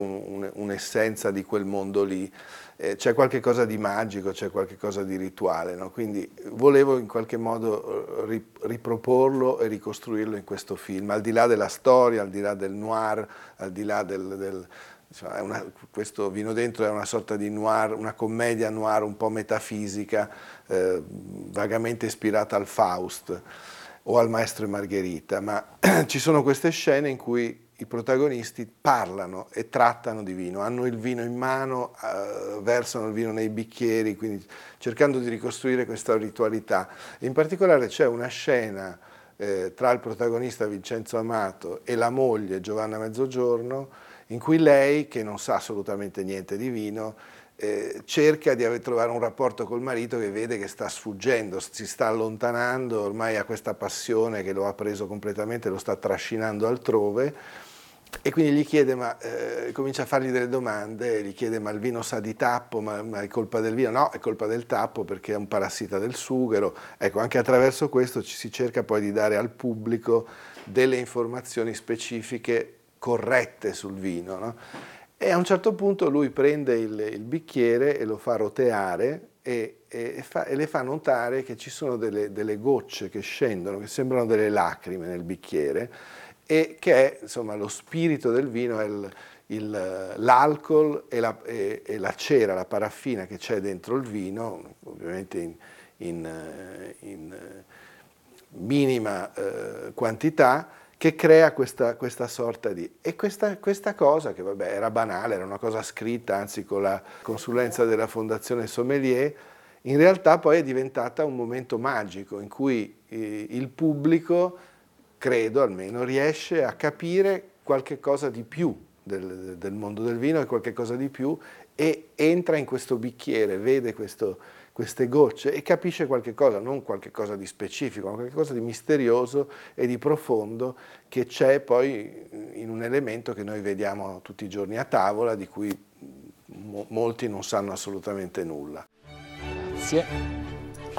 un'essenza di quel mondo lì. C'è qualche cosa di magico, c'è qualche cosa di rituale, no? Quindi volevo in qualche modo riproporlo e ricostruirlo in questo film, al di là della storia, al di là del noir, al di là insomma, questo Vino Dentro è una sorta di noir, una commedia noir un po' metafisica, vagamente ispirata al Faust o al Maestro e Margherita, ma ci sono queste scene in cui i protagonisti parlano e trattano di vino, hanno il vino in mano, versano il vino nei bicchieri, quindi cercando di ricostruire questa ritualità. In particolare c'è una scena tra il protagonista Vincenzo Amato e la moglie Giovanna Mezzogiorno, in cui lei, che non sa assolutamente niente di vino, cerca di trovare un rapporto col marito che vede che sta sfuggendo, si sta allontanando, ormai ha questa passione che lo ha preso completamente, lo sta trascinando altrove. E quindi gli chiede, comincia a fargli delle domande, gli chiede: ma il vino sa di tappo, ma è colpa del vino? No, è colpa del tappo perché è un parassita del sughero. Ecco, anche attraverso questo si cerca poi di dare al pubblico delle informazioni specifiche corrette sul vino, no? E a un certo punto lui prende il bicchiere e lo fa roteare e le fa notare che ci sono delle gocce che scendono, che sembrano delle lacrime nel bicchiere, e che è, insomma, lo spirito del vino, è l'alcol e la cera, la paraffina che c'è dentro il vino, ovviamente in minima quantità, che crea questa sorta di... E questa cosa, che vabbè era banale, era una cosa scritta, anzi con la consulenza della Fondazione Sommelier, in realtà poi è diventata un momento magico in cui il pubblico, credo almeno, riesce a capire qualche cosa di più del mondo del vino e qualche cosa di più, e entra in questo bicchiere, vede queste gocce e capisce qualche cosa, non qualche cosa di specifico, ma qualche cosa di misterioso e di profondo che c'è poi in un elemento che noi vediamo tutti i giorni a tavola, di cui molti non sanno assolutamente nulla. Grazie.